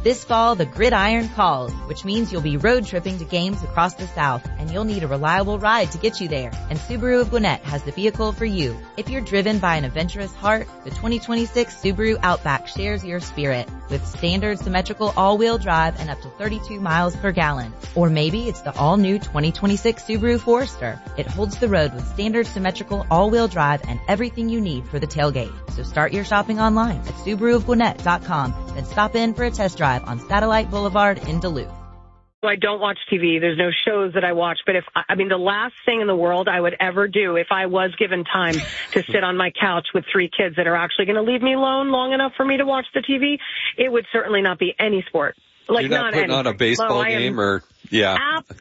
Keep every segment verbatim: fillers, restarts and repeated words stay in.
This fall, the gridiron calls, which means you'll be road tripping to games across the South, and you'll need a reliable ride to get you there. And Subaru of Gwinnett has the vehicle for you. If you're driven by an adventurous heart, the twenty twenty-six Subaru Outback shares your spirit with standard symmetrical all-wheel drive and up to thirty-two miles per gallon. Or maybe it's the all-new twenty twenty-six Subaru Forester. It holds the road with standard symmetrical all-wheel drive and everything you need for the tailgate. So start your shopping online at Subaru of Gwinnett dot com, then stop in for a test drive on Satellite Boulevard in Duluth. I don't watch T V. There's no shows that I watch. But if, I mean, the last thing in the world I would ever do if I was given time to sit on my couch with three kids that are actually going to leave me alone long enough for me to watch the T V, it would certainly not be any sport. Like, You're not, not putting anything. on a baseball no, game or, yeah.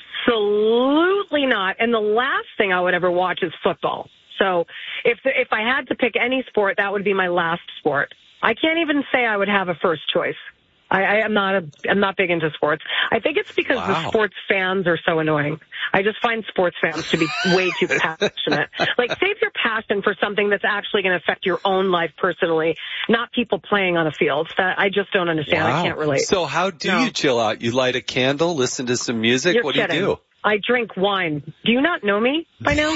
Absolutely not. And the last thing I would ever watch is football. So if if I had to pick any sport, that would be my last sport. I can't even say I would have a first choice. I, I am not a, I'm not big into sports. I think it's because wow. the sports fans are so annoying. I just find sports fans to be way too passionate. Like, save your passion for something that's actually going to affect your own life personally, not people playing on a field. That I just don't understand. Wow. I can't relate. So how do no. you chill out? You light a candle, listen to some music? You're what kidding. do you do? I drink wine. Do you not know me by now?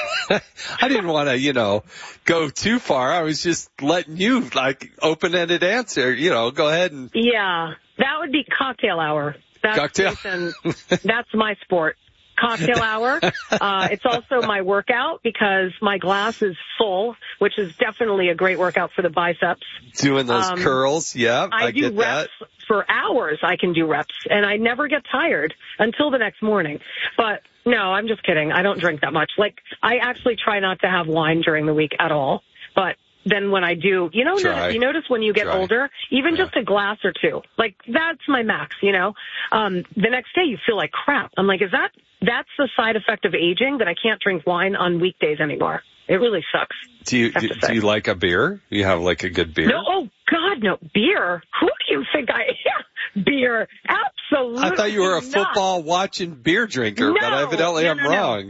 I didn't want to, you know, go too far. I was just letting you, like, open-ended answer. You know, go ahead and... Yeah, that would be cocktail hour. That's cocktail? Jason, that's my sport. Cocktail hour. Uh, it's also my workout because my glass is full, which is definitely a great workout for the biceps. Doing those um, curls, yeah, I, I do get reps that. For hours. I can do reps, and I never get tired until the next morning. But no, I'm just kidding. I don't drink that much. Like, I actually try not to have wine during the week at all. But then when I do, you know, Try. you notice when you get Try. older, even yeah. just a glass or two, like, that's my max, you know. Um, the next day you feel like crap. I'm like, is that, that's the side effect of aging, that I can't drink wine on weekdays anymore. It really sucks. Do you, do, do you like a beer? You have, like, a good beer? No, oh, God, no. Beer? Who do you think I am? Beer? Absolutely I thought you were a not. football-watching beer drinker, no, but evidently no, I'm no, no. wrong.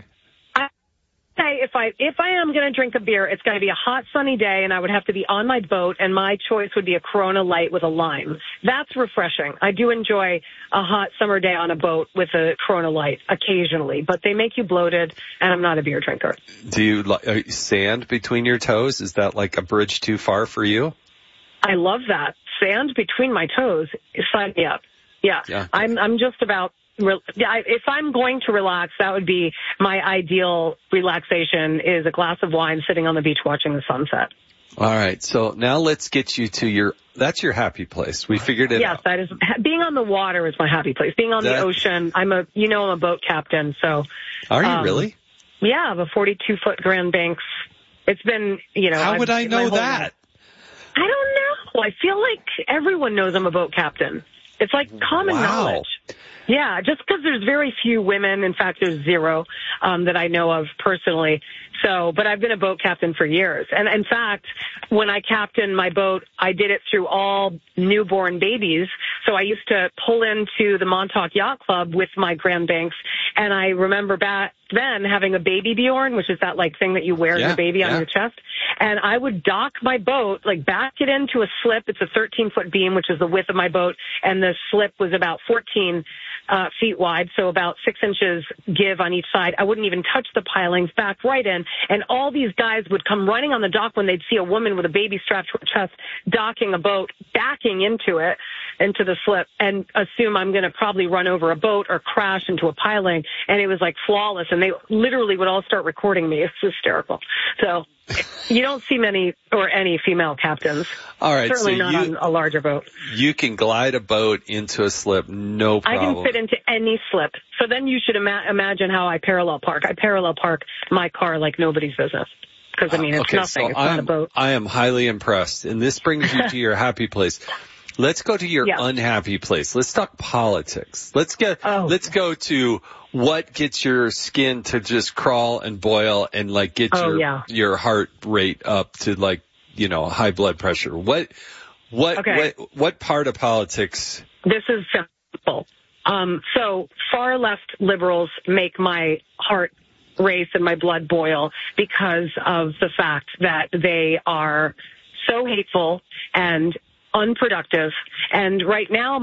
Say if I if I am going to drink a beer, it's going to be a hot sunny day, and I would have to be on my boat, and my choice would be a Corona Light with a lime. That's refreshing. I do enjoy a hot summer day on a boat with a Corona Light occasionally, but they make you bloated, and I'm not a beer drinker. Do you like uh, sand between your toes? Is that like a bridge too far for you? I love that. Sand between my toes. Sign me up. Yeah, yeah. I'm I'm just about. If I'm going to relax, that would be my ideal relaxation, is a glass of wine sitting on the beach watching the sunset. All right. So now let's get you to your, that's your happy place. We figured it yes, out. Yes, that is, being on the water is my happy place. Being on that, the ocean, I'm a, you know, I'm a boat captain, so. Are you um, really? Yeah, I have a forty-two foot Grand Banks. It's been, you know. How would I've, I know that? Life. I don't know. I feel like everyone knows I'm a boat captain. It's like common wow. knowledge. Yeah, just because there's very few women. In fact, there's zero um, that I know of personally. So, but I've been a boat captain for years. And in fact, when I captained my boat, I did it through all newborn babies. So I used to pull into the Montauk Yacht Club with my Grand Banks. And I remember back then having a baby Bjorn, which is that like thing that you wear yeah, your baby yeah. on your chest. And I would dock my boat, like back it into a slip. It's a thirteen foot beam, which is the width of my boat. And the slip was about fourteen uh, feet wide. So about six inches give on each side. I wouldn't even touch the pilings, back right in. And all these guys would come running on the dock when they'd see a woman with a baby strapped to her chest docking a boat, backing into it, into the slip, and assume I'm going to probably run over a boat or crash into a piling. And it was like flawless. And they literally would all start recording me. It's hysterical. So you don't see many or any female captains. All right. Certainly so not you, on a larger boat. You can glide a boat into a slip, no problem. I can fit into any slip. So then you should ima- imagine how I parallel park. I parallel park my car like nobody's business. Because, I mean, it's okay, nothing. So it's I'm, not a boat. I am highly impressed. And this brings you to your happy place. Let's go to your yeah. unhappy place. Let's talk politics. Let's get, oh. let's go to what gets your skin to just crawl and boil and like get oh, your, yeah. your heart rate up to like, you know, high blood pressure. What, what, okay. what, what part of politics? This is simple. Um, so far left liberals make my heart race and my blood boil because of the fact that they are so hateful and unproductive. And right now,